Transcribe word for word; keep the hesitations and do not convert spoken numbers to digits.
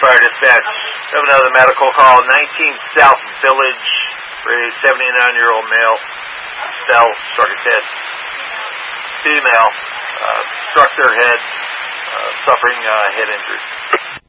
Fire Dispatch. We have another medical call. nineteen South Village for a seventy-nine-year-old male. Fell, struck his head. Female uh, struck their head, uh, suffering uh, head injuries.